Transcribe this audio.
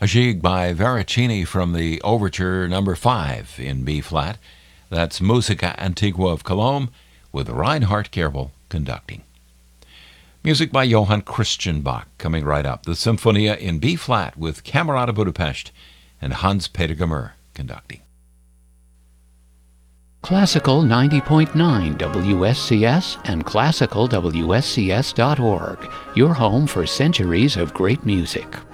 A Gigue by Veracini from the Overture Number 5 in B-flat. That's Musica Antigua of Cologne with Reinhard Kerbel conducting. Music by Johann Christian Bach coming right up. The Symphonia in B-flat with Camerata Budapest and Hans Peter Gmür conducting. Classical 90.9 WSCS and classicalwscs.org, your home for centuries of great music.